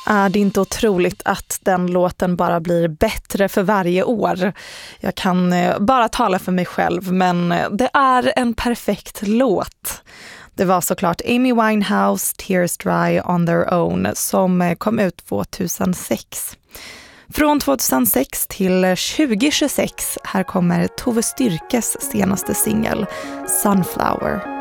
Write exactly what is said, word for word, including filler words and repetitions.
Är det inte otroligt att den låten bara blir bättre för varje år? Jag kan bara tala för mig själv, men det är en perfekt låt. Det var såklart Amy Winehouse, Tears Dry on Their Own, som kom ut tjugohundrasex. Från tjugohundrasex till tjugohundratjugosex, här kommer Tove Styrkes senaste singel, Sunflower.